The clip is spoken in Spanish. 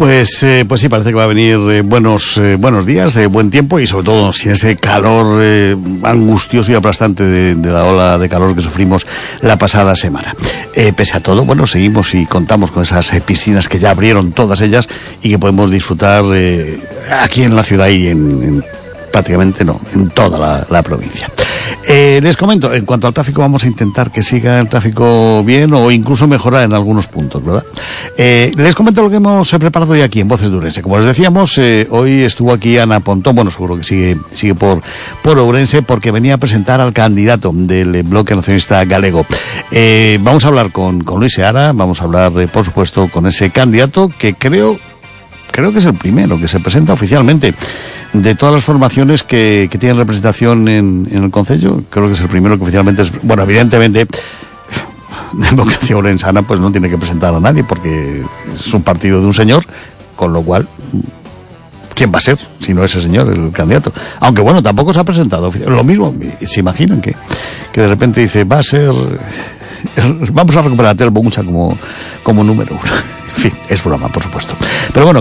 Pues sí, parece que va a venir buenos días, de buen tiempo y sobre todo sin ese calor angustioso y aplastante de la ola de calor que sufrimos la pasada semana. Pese a todo, bueno, seguimos y contamos con esas piscinas que ya abrieron todas ellas y que podemos disfrutar aquí en la ciudad y en prácticamente no, en toda la provincia. Les comento, en cuanto al tráfico, vamos a intentar que siga el tráfico bien o incluso mejorar en algunos puntos, ¿verdad? Les comento lo que hemos preparado hoy aquí en Voces de Ourense. Como les decíamos, hoy estuvo aquí Ana Pontón, bueno, seguro que sigue por Ourense, porque venía a presentar al candidato del Bloque Nacionalista Galego. Vamos a hablar con Luis Seara, vamos a hablar, por supuesto, con ese candidato que creo que es el primero que se presenta oficialmente de todas las formaciones que tienen representación en el concello. Creo que es el primero que oficialmente es, bueno, evidentemente Democracia Ourensana pues no tiene que presentar a nadie porque es un partido de un señor, con lo cual ¿quién va a ser si no ese señor el candidato? Aunque bueno, tampoco se ha presentado lo mismo. Se imaginan que de repente dice va a ser, vamos a recuperar a Telmo Mucha como número uno. En fin, es broma, por supuesto, pero bueno.